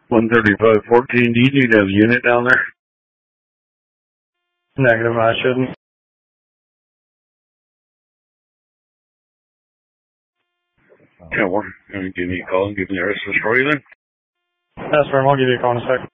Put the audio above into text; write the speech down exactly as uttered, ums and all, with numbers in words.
one thirty-five fourteen, do you need a unit down there? Negative, I shouldn't. Yeah, we're going to give me a call and give me the rest of the story then? That's right, I'll give you a call in a sec.